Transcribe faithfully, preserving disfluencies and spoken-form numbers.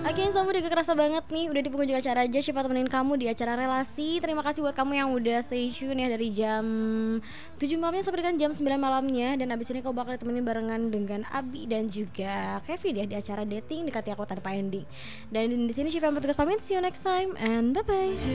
Oke, Insamu udah gak kerasa banget nih, udah di penghujung acara aja. Syifa temenin kamu di acara relasi. Terima kasih buat kamu yang udah stay tune ya dari jam tujuh malamnya sampai dengan jam sembilan malamnya. Dan abis ini kau bakal ditemenin barengan dengan Abi dan juga Kevin ya di acara dating dekati aku tanpa ending. Dan di sini Syifa yang bertugas pamit. See you next time and bye bye.